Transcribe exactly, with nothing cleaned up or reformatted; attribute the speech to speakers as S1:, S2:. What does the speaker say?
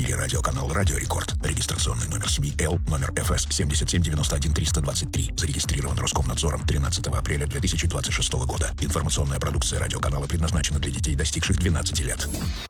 S1: телерадиоканал «Радио Рекорд». Регистрационный номер СМИ Л, номер эф эс семь семь девять один три два три. Зарегистрирован Роскомнадзором тринадцатого апреля две тысячи двадцать шестого года. Информационная продукция радиоканала предназначена для детей, достигших двенадцати лет.